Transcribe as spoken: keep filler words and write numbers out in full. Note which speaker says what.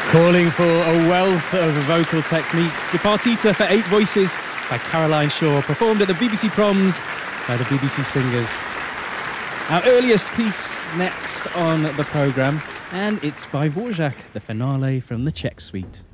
Speaker 1: Calling for a wealth of vocal techniques, the Partita for Eight Voices by Caroline Shaw, performed at the B B C Proms by the B B C Singers. Our earliest piece next on the programme, and it's by Dvorak, the finale from the Czech Suite.